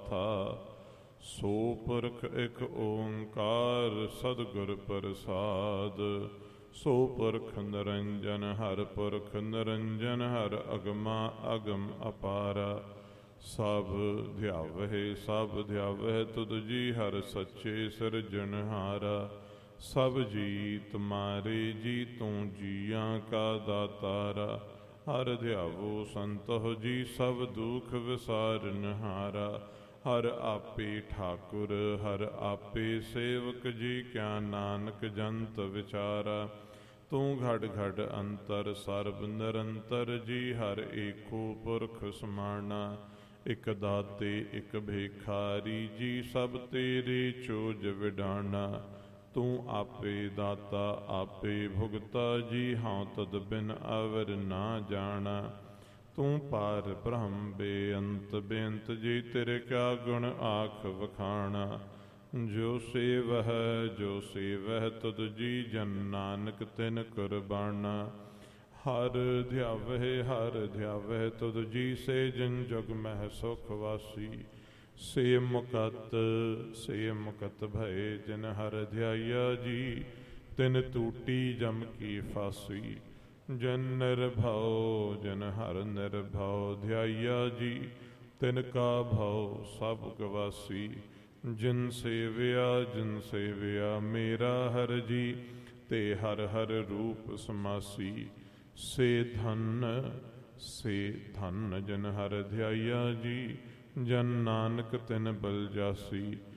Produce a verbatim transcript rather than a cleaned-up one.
ਗਾਥਾ। ਸੋ ਪੁਰਖ ਇਕ ਓੰਕਾਰ ਸਤਿਗੁਰ ਪ੍ਰਸਾਦ। ਸੋ ਪੁਰਖ ਨਿਰੰਜਨ ਹਰਿ ਪੁਰਖ ਨਿਰੰਜਨ ਹਰਿ ਅਗਮਾ ਅਗਮ ਅਪਾਰਾ। ਸਭ ਧਿਆਵਹਿ ਸਭ ਧਿਆਵਹਿ ਤੁਧ ਜੀ ਹਰਿ ਸੱਚੇ ਸਿਰਜਣਹਾਰਾ। ਸਭ ਜੀ ਤੁਮਾਰੇ ਜੀ ਤੂੰ ਜੀਆਂ ਕਾ ਦਾਤਾਰਾ। ਹਰਿ ਧਿਆਵੋ ਸੰਤੋ ਜੀ ਸਭ ਦੁਖ ਵਿਸਾਰਨਹਾਰਾ। ਹਰਿ ਆਪੇ ਠਾਕੁਰ ਹਰਿ ਆਪੇ ਸੇਵਕ ਜੀ ਕਿਆ ਨਾਨਕ ਜੰਤ ਵਿਚਾਰਾ। ਤੂੰ ਘੜ ਘੜ ਅੰਤਰ ਸਰਬ ਨਿਰੰਤਰ ਜੀ ਹਰਿ ਏਕੋ ਪੁਰਖ ਸਮਾਣਾ। ਇਕ ਦਾਤੇ ਇਕ ਭੇਖਾਰੀ ਜੀ ਸਭ ਤੇਰੇ ਚੋਜ ਵਿਡਾਣਾ। ਤੂੰ ਆਪੇ ਦਾਤਾ ਆਪੇ ਭੁਗਤਾ ਜੀ ਹਉ ਤਦ ਬਿਨ ਅਵਰ ਨਾ ਜਾਣਾ। ਤੂੰ ਪਾਰ ਬ੍ਰਹਮ ਬੇਅੰਤ ਬੇਅੰਤ ਜੀ ਤੇਰੇ ਕਿਆ ਗੁਣ ਆਖ ਵਖਾਣਾ। ਜੋ ਸੇਵਹਿ ਜੋ ਸੇਵਹਿ ਤੁਧ ਜੀ ਜਨ ਨਾਨਕ ਤਿਨ ਕੁਰਬਾਨਾ। ਹਰ ਧਿਆਵਹਿ ਹਰ ਧਿਆਵਹਿ ਤੁਧ ਜੀ ਸੇ ਜਿਨ ਜੁਗ ਮਹਿ ਸੁਖ ਵਾਸੀ। ਸੇ ਮੁਕਤ ਸੇ ਮੁਕਤ ਭਏ ਜਿਨ ਹਰਿ ਧਿਆਇਆ ਜੀ ਤਿਨ ਟੂਟੀ ਜਮ ਕੀ ਫਾਸੀ। ਜਨ ਨਿਰਭਉ ਜਨ ਹਰਿ ਨਿਰਭਉ ਧਿਆਇਆ ਜੀ ਤਿਨ ਕਾ ਭਉ ਸਭ ਗਵਾਸੀ। ਜਿਨ ਸੇਵਿਆ ਜਿਨ ਸੇਵਿਆ ਮੇਰਾ ਹਰਿ ਜੀ ਤੇ ਹਰਿ ਹਰਿ ਰੂਪ ਸਮਾਸੀ। ਸੇ ਧਨ ਸੇ ਧਨ ਜਨ ਹਰਿ ਧਿਆਇਆ ਜੀ ਜਨ ਨਾਨਕ ਤਿਨ ਬਲ ਜਾਸੀ।